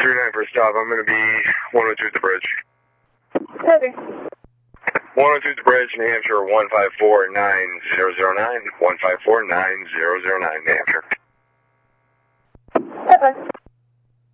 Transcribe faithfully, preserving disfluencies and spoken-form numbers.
three nine for a stop. I'm going to be one oh two at the bridge. Copy. one oh two at the bridge, New Hampshire, one five four nine zero zero nine. one five four nine zero zero nine, New Hampshire. Bye-bye.